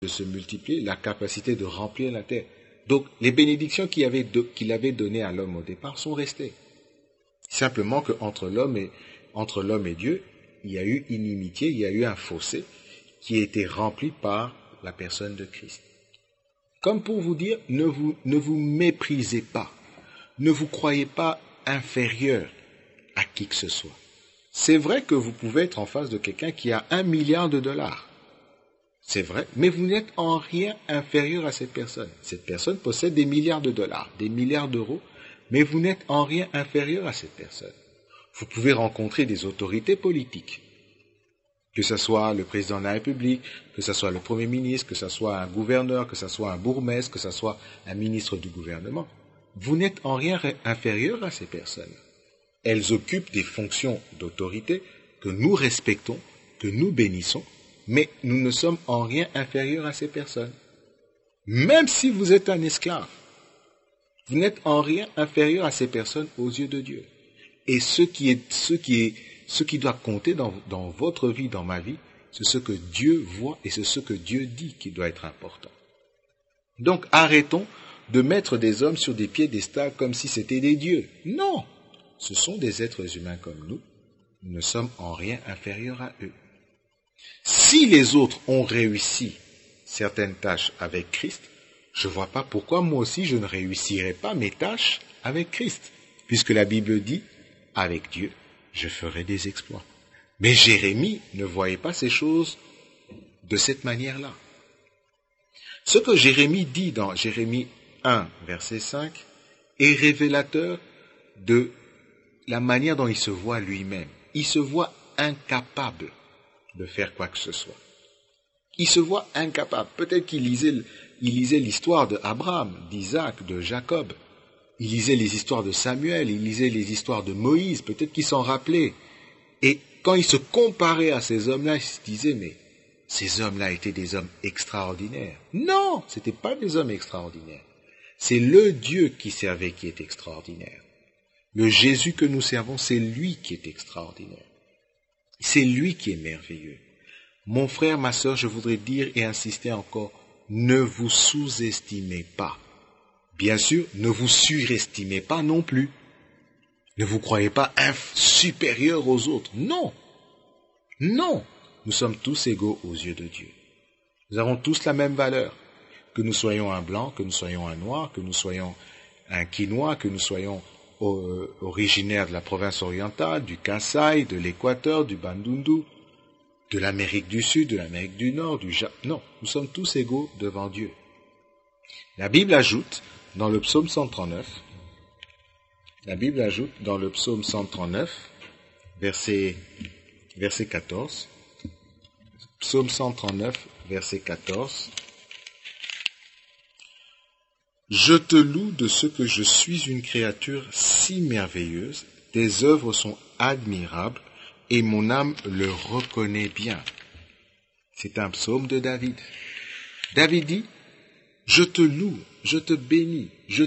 de se multiplier, la capacité de remplir la terre. Donc, les bénédictions qu'il avait données à l'homme au départ sont restées. Simplement qu'entre l'homme et Dieu, il y a eu inimitié, il y a eu un fossé qui a été rempli par la personne de Christ. Comme pour vous dire, ne vous méprisez pas, ne vous croyez pas inférieur à qui que ce soit. C'est vrai que vous pouvez être en face de quelqu'un qui a $1 milliard. C'est vrai, mais vous n'êtes en rien inférieur à cette personne. Cette personne possède des milliards de dollars, des milliards d'euros, mais vous n'êtes en rien inférieur à cette personne. Vous pouvez rencontrer des autorités politiques, que ce soit le président de la République, que ce soit le Premier ministre, que ce soit un gouverneur, que ce soit un bourgmestre, que ce soit un ministre du gouvernement. Vous n'êtes en rien inférieur à ces personnes. Elles occupent des fonctions d'autorité que nous respectons, que nous bénissons, mais nous ne sommes en rien inférieurs à ces personnes. Même si vous êtes un esclave, vous n'êtes en rien inférieur à ces personnes aux yeux de Dieu. Et ce qui doit compter dans votre vie, dans ma vie, c'est ce que Dieu voit et c'est ce que Dieu dit qui doit être important. Donc arrêtons de mettre des hommes sur des piédestals comme si c'était des dieux. Non, ce sont des êtres humains comme nous. Nous ne sommes en rien inférieurs à eux. Si les autres ont réussi certaines tâches avec Christ, je ne vois pas pourquoi moi aussi je ne réussirai pas mes tâches avec Christ. Puisque la Bible dit, avec Dieu, je ferai des exploits. Mais Jérémie ne voyait pas ces choses de cette manière-là. Ce que Jérémie dit dans Jérémie 1, verset 5, est révélateur de la manière dont il se voit lui-même. Il se voit incapable de faire quoi que ce soit. Il se voit incapable. Peut-être qu'il lisait l'histoire d'Abraham, d'Isaac, de Jacob. Il lisait les histoires de Samuel, il lisait les histoires de Moïse. Peut-être qu'il s'en rappelait. Et quand il se comparait à ces hommes-là, il se disait, mais ces hommes-là étaient des hommes extraordinaires. Non, ce n'étaient pas des hommes extraordinaires. C'est le Dieu qui servait qui est extraordinaire. Le Jésus que nous servons, c'est lui qui est extraordinaire. C'est lui qui est merveilleux. Mon frère, ma sœur, je voudrais dire et insister encore, ne vous sous-estimez pas. Bien sûr, ne vous surestimez pas non plus. Ne vous croyez pas supérieur aux autres. Non. Non. Nous sommes tous égaux aux yeux de Dieu. Nous avons tous la même valeur. Que nous soyons un blanc, que nous soyons un noir, que nous soyons un quinois, que nous soyons originaires de la province orientale, du Kasaï, de l'Équateur, du Bandundu, de l'Amérique du Sud, de l'Amérique du Nord, du Japon. Non, nous sommes tous égaux devant Dieu. La Bible ajoute dans le psaume 139, verset 14, psaume 139, verset 14, « Je te loue de ce que je suis une créature si merveilleuse, tes œuvres sont admirables, et mon âme le reconnaît bien. » C'est un psaume de David. David dit, je te loue, je te bénis,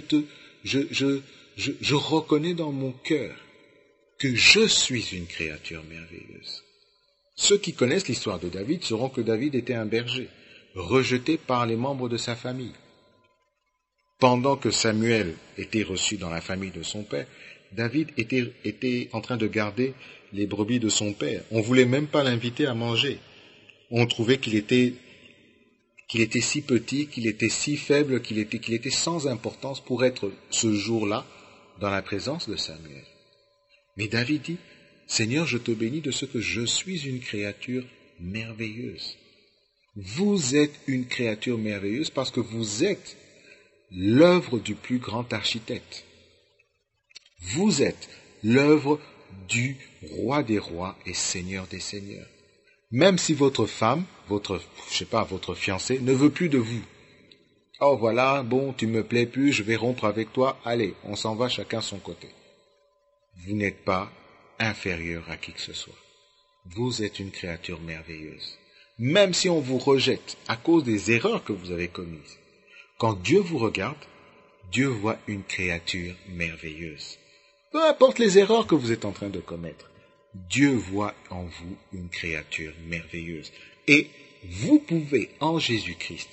je reconnais dans mon cœur que je suis une créature merveilleuse. Ceux qui connaissent l'histoire de David sauront que David était un berger, rejeté par les membres de sa famille. Pendant que Samuel était reçu dans la famille de son père, David était en train de garder les brebis de son père. On ne voulait même pas l'inviter à manger. On trouvait qu'il était si petit, qu'il était si faible, qu'il était sans importance pour être ce jour-là dans la présence de Samuel. Mais David dit, Seigneur, je te bénis de ce que je suis une créature merveilleuse. Vous êtes une créature merveilleuse parce que vous êtes l'œuvre du plus grand architecte. Vous êtes l'œuvre du roi des rois et seigneur des seigneurs. Même si votre femme, votre fiancé ne veut plus de vous. Oh voilà, bon, tu me plais plus, je vais rompre avec toi. Allez, on s'en va chacun son côté. Vous n'êtes pas inférieur à qui que ce soit. Vous êtes une créature merveilleuse. Même si on vous rejette à cause des erreurs que vous avez commises, quand Dieu vous regarde, Dieu voit une créature merveilleuse. Peu importe les erreurs que vous êtes en train de commettre, Dieu voit en vous une créature merveilleuse. Et vous pouvez en Jésus-Christ